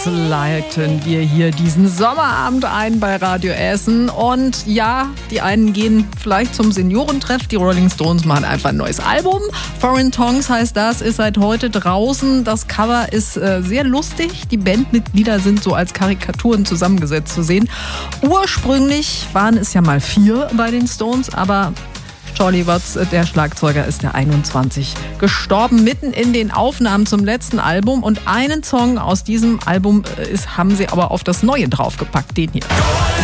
Leiten wir hier diesen Sommerabend ein bei Radio Essen. Und ja, die einen gehen vielleicht zum Seniorentreff. Die Rolling Stones machen einfach ein neues Album. Foreign Tongues heißt das, ist seit heute draußen. Das Cover ist sehr lustig. Die Bandmitglieder sind so als Karikaturen zusammengesetzt zu sehen. Ursprünglich waren es ja mal 4 bei den Stones, aber Charlie Watts, der Schlagzeuger, ist der 21 gestorben, mitten in den Aufnahmen zum letzten Album. Und einen Song aus diesem Album haben sie aber auf das neue draufgepackt, den hier.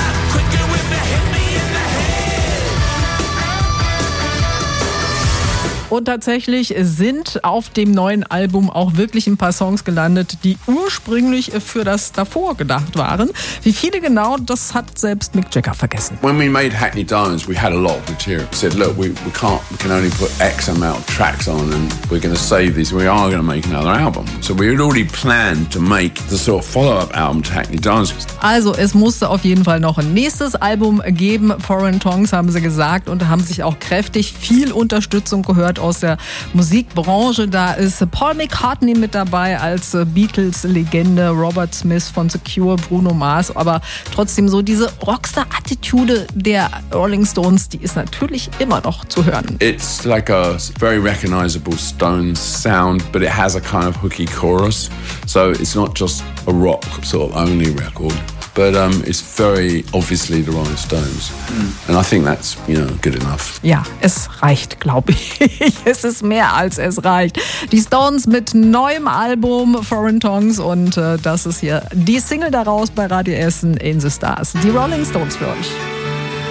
Und tatsächlich sind auf dem neuen Album auch wirklich ein paar Songs gelandet, die ursprünglich für das davor gedacht waren. Wie viele genau, das hat selbst Mick Jagger vergessen. When we made Hackney Diamonds, we had a lot of material. We said, look, we can only put X amount of tracks on and we're going to save these. We are going to make another album. So we had already planned to make the sort of follow-up album to Hackney Diamonds. Also es musste auf jeden Fall noch ein nächstes Album geben. Foreign Tongues haben sie gesagt und haben sich auch kräftig viel Unterstützung gehört aus der Musikbranche. Da ist Paul McCartney mit dabei als Beatles-Legende, Robert Smith von The Cure, Bruno Mars, aber trotzdem so diese Rockstar-Attitude der Rolling Stones, die ist natürlich immer noch zu hören. It's like a very recognizable Stones sound, but it has a kind of hooky chorus, so it's not just a rock sort of only record. But it's very obviously the Rolling Stones. And I think that's, good enough. Ja, es reicht, glaube ich. Es ist mehr als es reicht. Die Stones mit neuem Album Foreign Tongues und das ist hier die Single daraus bei Radio Essen in the Stars. Die Rolling Stones für euch.